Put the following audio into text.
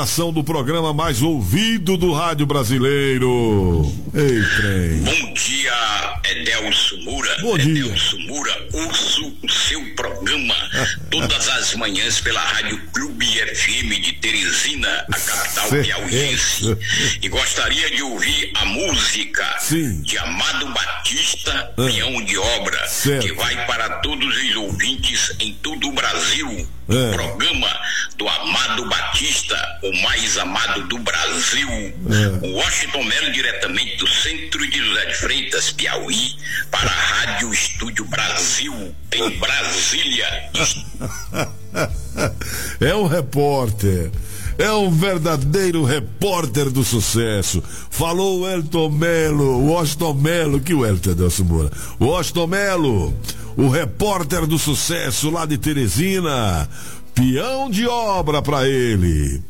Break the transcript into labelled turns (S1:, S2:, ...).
S1: Ação do programa mais ouvido do rádio brasileiro. Ei, trem.
S2: Bom dia, Edelso Moura.
S1: Bom dia.
S2: Edelso Moura, ouço o seu programa todas as manhãs pela Rádio Clube FM de Teresina, a capital piauiense. E gostaria de ouvir a música de Amado Batista, Peão de Obra, que vai para todos os ouvintes em todo o Brasil. O programa do Amado Batista, o mais amado do Brasil. O Washington Melo, diretamente do centro de José de Freitas, Piauí, para a Rádio Estúdio Brasil, em Brasília.
S1: É um repórter. É um verdadeiro repórter do sucesso. Falou o Elton Melo, o Washington Melo, que o Elton Edelso Moura. O Washington Melo, o repórter do sucesso lá de Teresina. Peão de obra pra ele.